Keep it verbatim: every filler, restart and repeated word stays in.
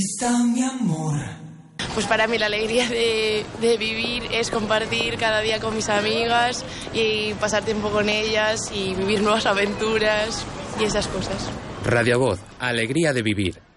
está mi amor? Pues para mí la alegría de, de vivir es compartir cada día con mis amigas y pasar tiempo con ellas y vivir nuevas aventuras y esas cosas. Radio Voz, alegría de vivir.